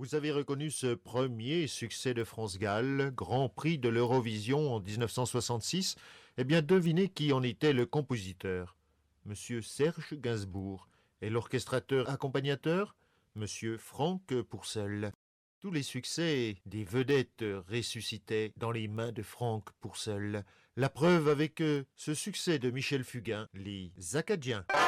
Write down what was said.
Vous avez reconnu ce premier succès de France Gall, Grand Prix de l'Eurovision en 1966. Eh bien, devinez qui en était le compositeur. Monsieur Serge Gainsbourg. Et l'orchestrateur accompagnateur? Monsieur Franck Pourcel. Tous les succès des vedettes ressuscitaient dans les mains de Franck Pourcel. La preuve avec ce succès de Michel Fugain, les Acadiens.